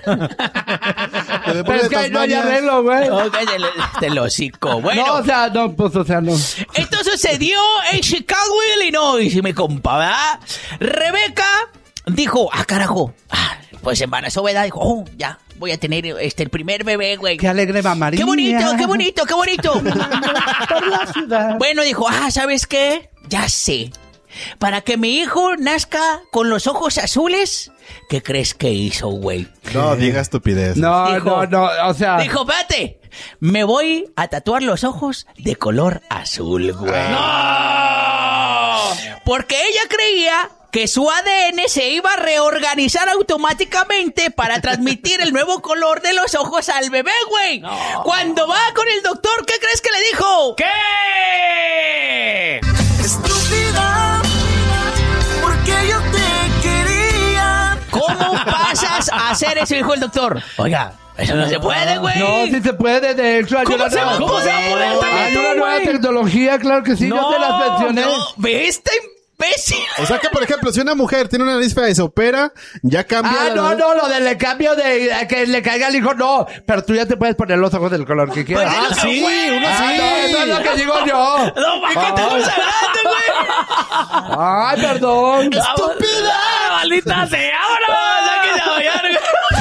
Pero es que ahí no hay arreglo, güey. Ok, del hocico. Bueno. No, o sea, no. Esto sucedió en Chicago, Illinois, mi compa, ¿verdad? Rebeca dijo, carajo, pues embarazó, ¿verdad? Dijo, ya, voy a tener el primer bebé, güey. Qué alegre mamá. Qué bonito, qué bonito, qué bonito. Por la ciudad. Bueno, dijo, ¿sabes qué? Ya sé. Para que mi hijo nazca con los ojos azules, ¿qué crees que hizo, güey? No diga estupidez. No, o sea... Dijo, espérate, me voy a tatuar los ojos de color azul, güey. ¡No! Porque ella creía que su ADN se iba a reorganizar automáticamente para transmitir el nuevo color de los ojos al bebé, güey. No. Cuando va con el doctor, ¿qué crees que le dijo? ¿Qué? Estúpida, porque yo te quería. ¿Cómo pasas a hacer eso, dijo el doctor? Oiga, eso no se puede, güey. No, sí se puede, de hecho. ¿Cómo se va a poder? Hay una nueva tecnología, claro que sí, yo te las mencioné. No, ve esta imbécil. O sea que, por ejemplo, si una mujer tiene una nariz fea y se opera, ya cambia. No, lo del cambio de que le caiga al hijo, no. Pero tú ya te puedes poner los ojos del color que quieras. Pues sí, uno sí. No, eso es lo que digo yo. No, ¿de qué estamos hablando, güey? Ay, perdón. ¡Estúpida! ¡Maldita sea! ¡Vámonos!